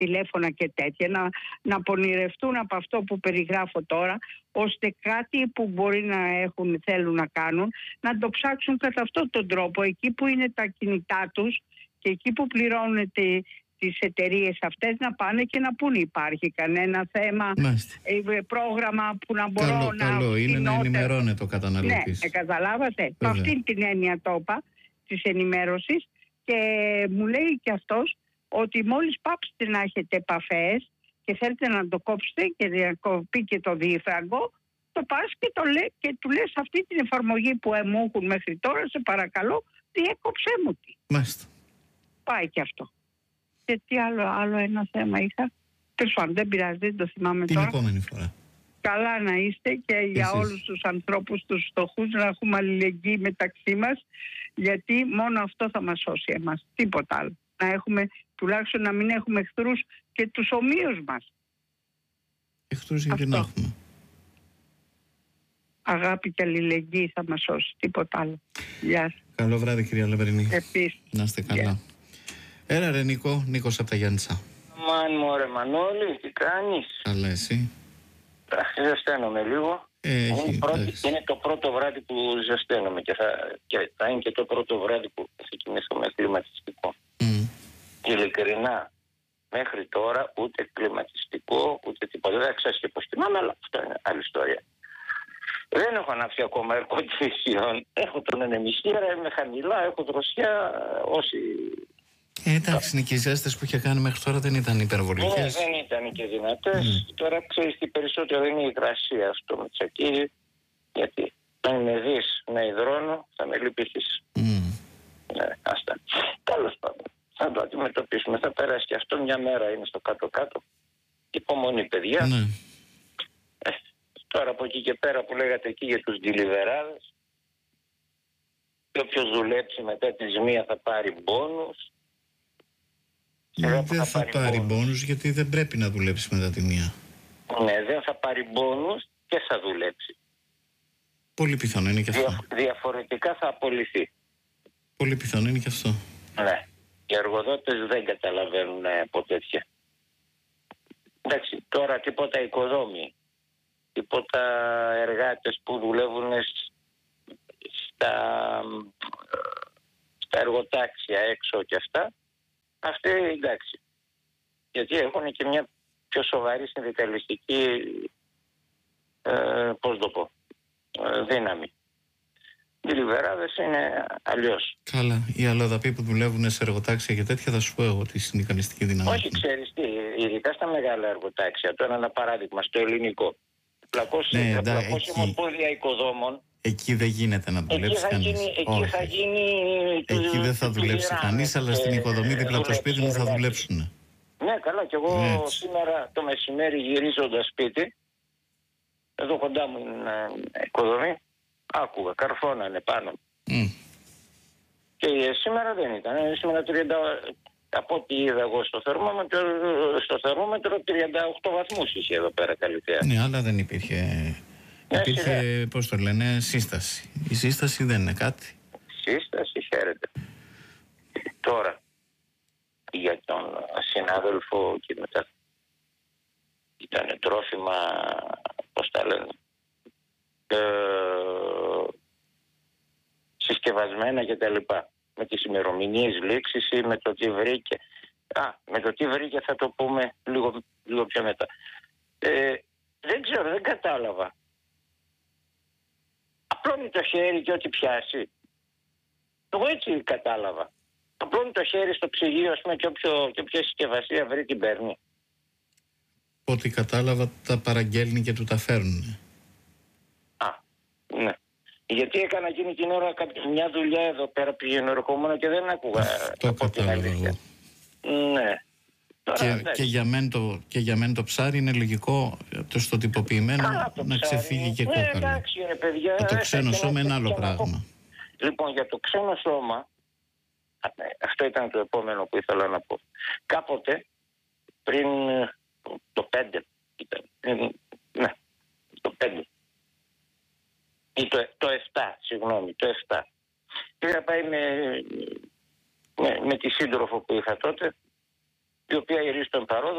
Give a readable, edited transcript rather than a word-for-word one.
τηλέφωνα και τέτοια, να πονηρευτούν από αυτό που περιγράφω τώρα, ώστε κάτι που μπορεί να θέλουν να κάνουν, να το ψάξουν κατά αυτόν τον τρόπο, εκεί που είναι τα κινητά τους και εκεί που πληρώνουν τις εταιρείες αυτές, να πάνε και να πούνε υπάρχει κανένα θέμα, πρόγραμμα που να μπορώ Καλό είναι να ενημερώνεται ο καταναλωτής. Ναι, καταλάβατε. Με αυτήν την έννοια το είπα, της ενημέρωσης, και μου λέει και αυτός ότι μόλις πάψετε να έχετε επαφές και θέλετε να το κόψετε και διακοπεί και το διήφραγκο, το πας και του λες αυτή την εφαρμογή που μου έχουν μέχρι τώρα, σε παρακαλώ, διέκοψέ μου τη. Μάλιστα. Πάει και αυτό. Και τι άλλο ένα θέμα είχα. Τέλος πάντων, δεν πειράζει, δεν το θυμάμαι την τώρα. Την επόμενη φορά. Καλά να είστε και για όλους τους ανθρώπους, τους φτωχούς, να έχουμε αλληλεγγύη μεταξύ μας, γιατί μόνο αυτό θα μας σώσει εμάς, τίποτα άλλο. Να έχουμε, τουλάχιστον να μην έχουμε εχθρούς και τους ομοίους μας. Εχθρούς γιατί να έχουμε. Αγάπη και αλληλεγγύη θα μας σώσει, τίποτα άλλο. Γεια σας. Καλό βράδυ, κυρία Λαμπρινή. Επίσης. Να είστε καλά. Έλα ρε Νίκο, Νίκος από τα Γιάννησα. Μαν μωρέ Μανώλη, τι κάνεις? Καλά εσύ? Ζεσταίνομαι λίγο. Είναι το πρώτο βράδυ που ζεσταίνομαι και θα είναι και το πρώτο βράδυ που θα ξεκινήσω με κλιματιστικό. Ειλικρινά, μέχρι τώρα ούτε κλιματιστικό ούτε τίποτα. Δεν ξέρω και πως θυμάμαι, αλλά αυτό είναι άλλη ιστορία. Δεν έχω ανάψει ακόμα air condition. Έχω τον ανεμιστήρα, είμαι χαμηλά, έχω δροσιά, όσοι... Εντάξει, είναι και οι ζέστες που είχε κάνει μέχρι τώρα δεν ήταν υπερβολικές. Ναι, δεν ήταν και δυνατές. Τώρα ξέρεις τι περισσότερο είναι η υγρασία αυτό με τσακίδι. Γιατί αν με δεις να υδρώνω θα με λυπηθείς. Ναι, άστα. Τέλος πάντων, θα το αντιμετωπίσουμε. Θα περάσει και αυτό, μια μέρα είναι στο κάτω-κάτω. Υπομονή, παιδιά. Ναι. Τώρα από εκεί και πέρα που λέγατε εκεί για τους ντιλιβεράδες, και όποιος δουλέψει μετά τη ζημία θα πάρει μπόνους. Δεν θα πάρει μπόνους γιατί δεν πρέπει να δουλέψει μετά τη μία. Ναι, δεν θα πάρει μπόνους και θα δουλέψει. Πολύ πιθανό είναι και αυτό. Διαφορετικά θα απολυθεί. Πολύ πιθανό είναι και αυτό. Ναι. Οι εργοδότες δεν καταλαβαίνουν από τέτοια. Εντάξει, τώρα τίποτα οικοδόμοι, τίποτα εργάτες που δουλεύουν στα εργοτάξια έξω και αυτά. Αυτοί εντάξει. Γιατί έχουν και μια πιο σοβαρή συνδικαλιστική δύναμη. Οι λιβεράδες είναι αλλιώς. Καλά. Οι αλλοδαποί που δουλεύουν σε εργοτάξια και τέτοια θα σου πω εγώ τη συνδικαλιστική δύναμη. Όχι, ξέρεις τι, ειδικά στα μεγάλα εργοτάξια. Τώρα ένα παράδειγμα στο ελληνικό. 300 ομοσπόνδια οικοδόμων. Εκεί δεν γίνεται να δουλέψει κανείς. Εκεί δεν θα δουλέψει κανείς, αλλά στην οικοδομή δίπλα από το σπίτι μου θα δουλέψουν. Ναι, καλά, και εγώ σήμερα το μεσημέρι γυρίζοντας σπίτι, εδώ κοντά μου είναι οικοδομή, άκουγα, καρφώνανε πάνω. Και σήμερα δεν ήταν. Σήμερα 30, από ό,τι είδα εγώ στο θερμόμετρο 38 βαθμούς είχε εδώ πέρα καλυτερά. Ναι, αλλά δεν υπήρχε... Υπήρχε, πώς το λένε, σύσταση. Η σύσταση δεν είναι κάτι. Σύσταση, χαίρετε. Τώρα, για τον συνάδελφο και μετά ήταν τρόφιμα, πώς τα λένε, συσκευασμένα και τα λοιπά. Με τις ημερομηνίες λήξης ή με το τι βρήκε. Με το τι βρήκε θα το πούμε λίγο πιο μετά. Δεν ξέρω, δεν κατάλαβα. Απλώνει το χέρι και ό,τι πιάσει. Εγώ έτσι κατάλαβα. Απλώνει το χέρι στο ψυγείο, ας πούμε, και όποια συσκευασία βρει την παίρνει. Ό,τι κατάλαβα τα παραγγέλνει και του τα φέρνουν. Ναι. Γιατί έκανα εκείνη την ώρα μια δουλειά εδώ πέρα, πηγαίνω ερχόμουν και δεν άκουγα. Το κατάλαβα εγώ. Ναι. Και για μένα το ψάρι είναι λογικό στο τυποποιημένο να ξεφύγει και κόκαλο. Εντάξει, παιδιά, το ξένο σώμα είναι άλλο πράγμα. Λοιπόν, για το ξένο σώμα, αυτό ήταν το επόμενο που ήθελα να πω. Κάποτε, πριν το 5 ήταν, ναι, το 5 ή το 7, συγγνώμη, το 7. Είχα πάει με τη σύντροφο που είχα τότε, η οποία ηρίστον παρόδο